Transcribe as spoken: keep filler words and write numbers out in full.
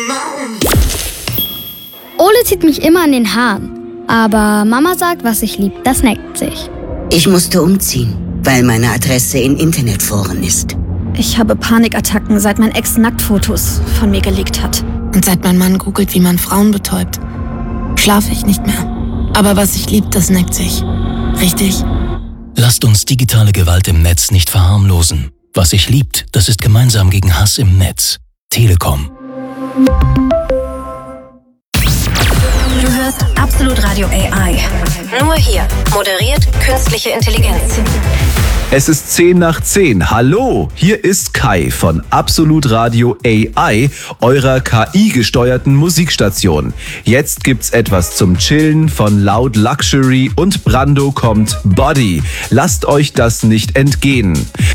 Ole zieht mich immer an den Haaren. Aber Mama sagt, was ich lieb, das neckt sich. Ich musste umziehen, weil meine Adresse in Internetforen ist. Ich habe Panikattacken, seit mein Ex Nacktfotos von mir gelegt hat. Und seit mein Mann googelt, wie man Frauen betäubt, schlafe ich nicht mehr. Aber was ich lieb, das neckt sich. Richtig? Lasst uns digitale Gewalt im Netz nicht verharmlosen. Was sich liebt, das ist gemeinsam gegen Hass im Netz. Telekom. Du hörst Absolut Radio A I. Nur hier. Moderiert künstliche Intelligenz. Es ist zehn nach zehn. Hallo, hier ist Kai von Absolut Radio A I, eurer K I-gesteuerten Musikstation. Jetzt gibt's etwas zum Chillen von Loud Luxury und Brando kommt Body. Lasst euch das nicht entgehen.